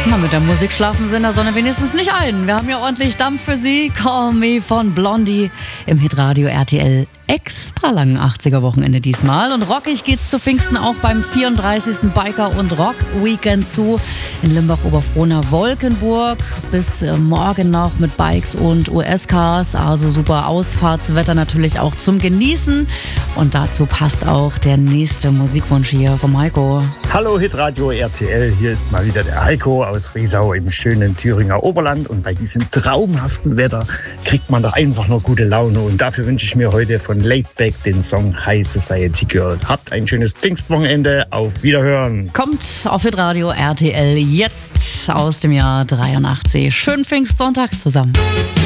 Na, mit der Musik schlafen sie in der Sonne wenigstens nicht ein. Wir haben ja ordentlich Dampf für Sie. Call Me von Blondie im Hitradio RTL. Extra langen 80er-Wochenende diesmal. Und rockig geht's zu Pfingsten auch beim 34. Biker- und Rock-Weekend zu. In Limbach-Oberfrohna-Wolkenburg. Bis morgen noch mit Bikes und US-Cars. Also super Ausfahrtswetter natürlich auch zum Genießen. Und dazu passt auch der nächste Musikwunsch hier vom Heiko. Hallo Hitradio RTL, hier ist mal wieder der Heiko aus Friesau im schönen Thüringer Oberland. Und bei diesem traumhaften Wetter kriegt man doch einfach nur gute Laune. Und dafür wünsche ich mir heute von Laidback den Song High Society Girl. Habt ein schönes Pfingstwochenende. Auf Wiederhören. Kommt auf Hitradio RTL jetzt aus dem Jahr 83. Schönen Pfingstsonntag zusammen.